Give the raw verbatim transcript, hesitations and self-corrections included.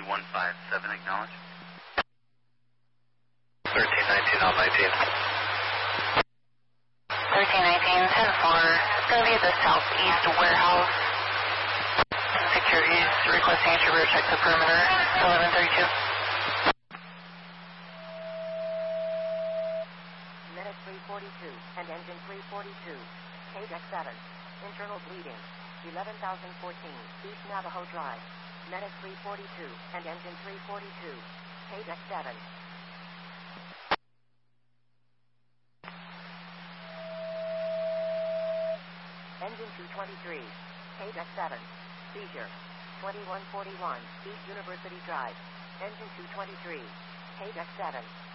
one five seven, acknowledge. thirteen nineteen on nineteen. thirteen nineteen, ten four. It's going to be at the southeast warehouse. Security's requesting a trooper check the perimeter. eleven thirty-two. Medic three forty-two and engine three forty-two. Page X seven. Internal bleeding. eleven thousand fourteen. East Navajo Drive. Medic three forty-two and engine three forty-two. Page X seven. Engine two twenty-three. Page X seven. Seizure. twenty-one forty-one. East University Drive. Engine two twenty-three. Page X seven.